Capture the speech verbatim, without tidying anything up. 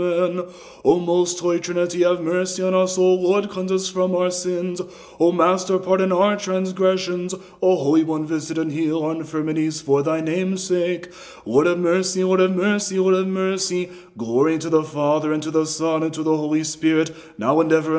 O most holy Trinity, have mercy on us. O Lord, cleanse us from our sins. O Master, pardon our transgressions. O Holy One, visit and heal our infirmities for thy name's sake. Lord have mercy, Lord have mercy, Lord have mercy. Glory to the Father, and to the Son, and to the Holy Spirit, now and ever.